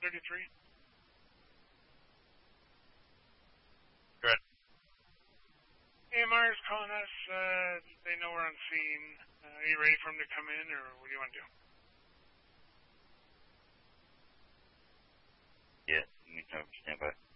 33. Good. AMR is calling us. They know we're on scene. Are you ready for them to come in, or what do you want to do? Yeah, you need to stand by.